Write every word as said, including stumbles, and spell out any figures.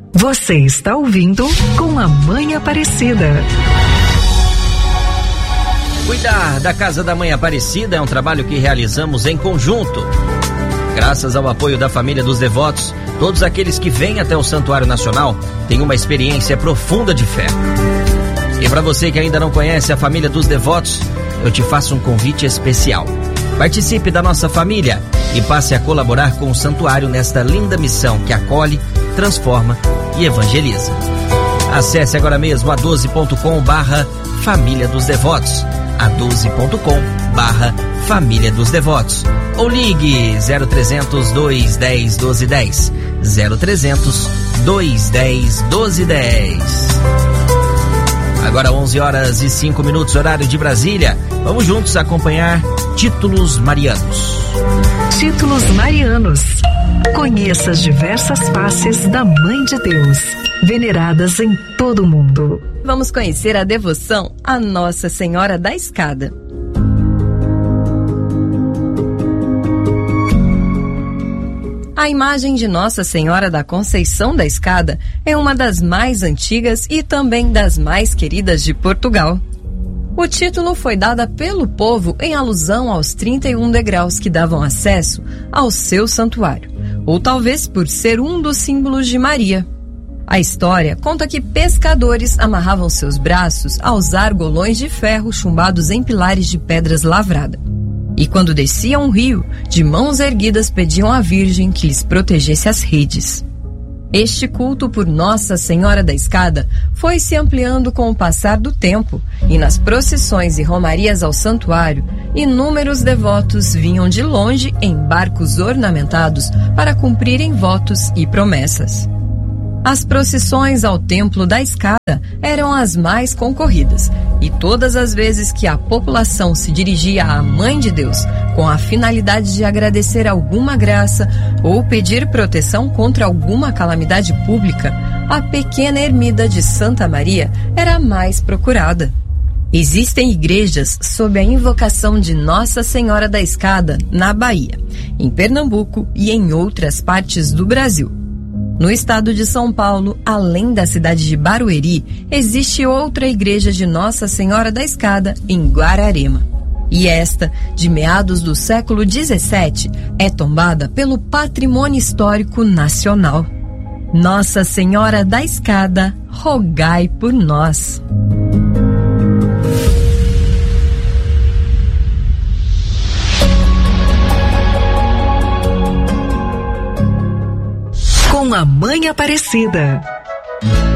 Você está ouvindo Com a Mãe Aparecida. Cuidar da Casa da Mãe Aparecida é um trabalho que realizamos em conjunto. Graças ao apoio da família dos devotos, todos aqueles que vêm até o Santuário Nacional têm uma experiência profunda de fé. E para você que ainda não conhece a família dos devotos, eu te faço um convite especial. Participe da nossa família e passe a colaborar com o santuário nesta linda missão que acolhe, transforma e evangeliza. Acesse agora mesmo a doze ponto com barra Família dos Devotos, a doze ponto com barra Família dos Devotos, ou ligue zero trezentos, dois dez, doze dez, zero trezentos, dois dez, doze dez. Agora onze horas e cinco minutos, horário de Brasília. Vamos juntos acompanhar Títulos Marianos. Títulos Marianos. Conheça as diversas faces da Mãe de Deus, veneradas em todo o mundo. Vamos conhecer a devoção à Nossa Senhora da Escada. A imagem de Nossa Senhora da Conceição da Escada é uma das mais antigas e também das mais queridas de Portugal. O título foi dado pelo povo em alusão aos trinta e um degraus que davam acesso ao seu santuário, ou talvez por ser um dos símbolos de Maria. A história conta que pescadores amarravam seus braços aos argolões de ferro chumbados em pilares de pedras lavradas. E quando desciam um rio, de mãos erguidas pediam à Virgem que lhes protegesse as redes. Este culto por Nossa Senhora da Escada foi se ampliando com o passar do tempo, e nas procissões e romarias ao santuário, inúmeros devotos vinham de longe em barcos ornamentados para cumprirem votos e promessas. As procissões ao Templo da Escada eram as mais concorridas, e todas as vezes que a população se dirigia à Mãe de Deus com a finalidade de agradecer alguma graça ou pedir proteção contra alguma calamidade pública, a pequena ermida de Santa Maria era a mais procurada. Existem igrejas sob a invocação de Nossa Senhora da Escada na Bahia, em Pernambuco e em outras partes do Brasil. No estado de São Paulo, além da cidade de Barueri, existe outra igreja de Nossa Senhora da Escada em Guararema. E esta, de meados do século dezessete, é tombada pelo Patrimônio Histórico Nacional. Nossa Senhora da Escada, rogai por nós. Com a Mãe Aparecida.